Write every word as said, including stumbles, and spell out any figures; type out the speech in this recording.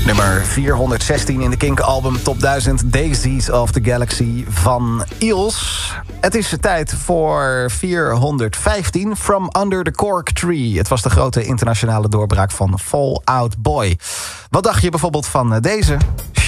Nummer vierhonderdzestien in de Kink-album Top duizend... Daisies of the Galaxy van Eels. Het is tijd voor vierhonderdvijftien, From Under the Cork Tree. Het was de grote internationale doorbraak van Fall Out Boy. Wat dacht je bijvoorbeeld van deze?